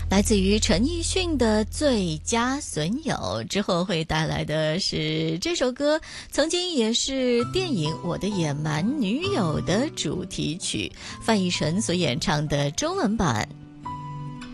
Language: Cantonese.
来自于陈奕迅的最佳损友，之后会带来的是这首歌曾经也是电影《我的野蛮女友》的主题曲，范逸臣所演唱的中文版